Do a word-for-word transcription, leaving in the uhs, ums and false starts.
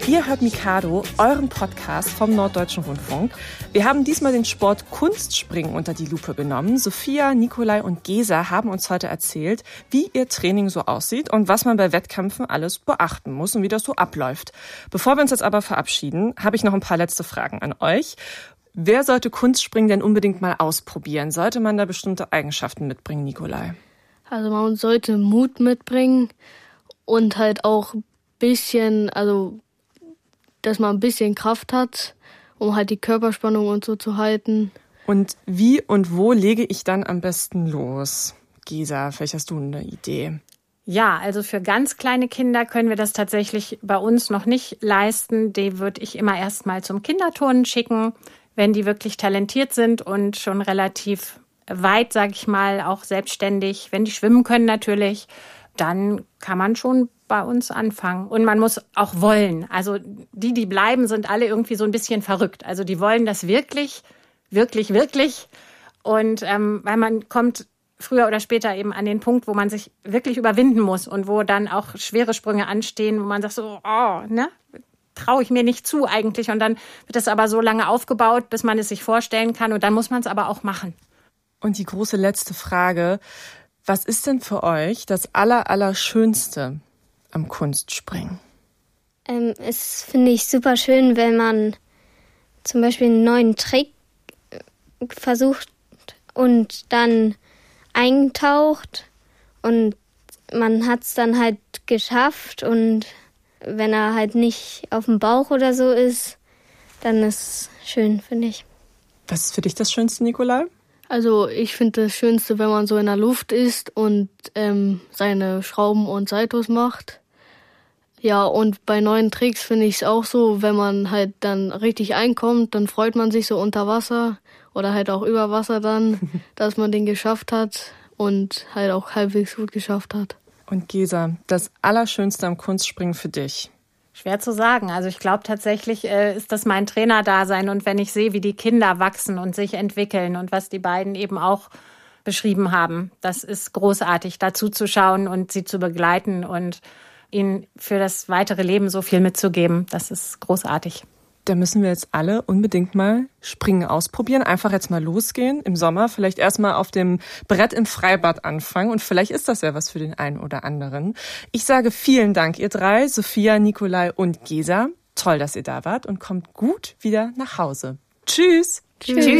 Ihr hört Mikado, euren Podcast vom Norddeutschen Rundfunk. Wir haben diesmal den Sport Kunstspringen unter die Lupe genommen. Sophia, Nikolai und Gesa haben uns heute erzählt, wie ihr Training so aussieht und was man bei Wettkämpfen alles beachten muss und wie das so abläuft. Bevor wir uns jetzt aber verabschieden, habe ich noch ein paar letzte Fragen an euch. Wer sollte Kunstspringen denn unbedingt mal ausprobieren? Sollte man da bestimmte Eigenschaften mitbringen, Nikolai? Also man sollte Mut mitbringen und halt auch ein bisschen, also dass man ein bisschen Kraft hat, um halt die Körperspannung und so zu halten. Und wie und wo lege ich dann am besten los? Gesa, vielleicht hast du eine Idee. Ja, also für ganz kleine Kinder können wir das tatsächlich bei uns noch nicht leisten. Die würde ich immer erst mal zum Kinderturnen schicken, wenn die wirklich talentiert sind und schon relativ weit, sage ich mal, auch selbstständig. Wenn die schwimmen können natürlich, dann kann man schon bei uns anfangen. Und man muss auch wollen. Also die, die bleiben, sind alle irgendwie so ein bisschen verrückt. Also die wollen das wirklich, wirklich, wirklich. Und ähm, weil man kommt früher oder später eben an den Punkt, wo man sich wirklich überwinden muss und wo dann auch schwere Sprünge anstehen, wo man sagt so, oh, ne, traue ich mir nicht zu eigentlich. Und dann wird das aber so lange aufgebaut, bis man es sich vorstellen kann. Und dann muss man es aber auch machen. Und die große letzte Frage, was ist denn für euch das Aller, Allerschönste am Kunstspringen? Ähm, es finde ich super schön, wenn man zum Beispiel einen neuen Trick versucht und dann eintaucht und man hat es dann halt geschafft und wenn er halt nicht auf dem Bauch oder so ist, dann ist es schön, finde ich. Was ist für dich das Schönste, Nikolai? Also ich finde das Schönste, wenn man so in der Luft ist und ähm, seine Schrauben und Saltos macht. Ja, und bei neuen Tricks finde ich es auch so, wenn man halt dann richtig einkommt, dann freut man sich so unter Wasser oder halt auch über Wasser dann, dass man den geschafft hat und halt auch halbwegs gut geschafft hat. Und Gesa, das Allerschönste am Kunstspringen für dich? Schwer zu sagen. Also ich glaube tatsächlich äh, ist das mein Trainerdasein. Und wenn ich sehe, wie die Kinder wachsen und sich entwickeln und was die beiden eben auch beschrieben haben, das ist großartig, dazu zu schauen und sie zu begleiten und ihnen für das weitere Leben so viel mitzugeben. Das ist großartig. Da müssen wir jetzt alle unbedingt mal Springen ausprobieren. Einfach jetzt mal losgehen im Sommer. Vielleicht erstmal auf dem Brett im Freibad anfangen. Und vielleicht ist das ja was für den einen oder anderen. Ich sage vielen Dank, ihr drei, Sophia, Nikolai und Gesa. Toll, dass ihr da wart und kommt gut wieder nach Hause. Tschüss. Tschüss.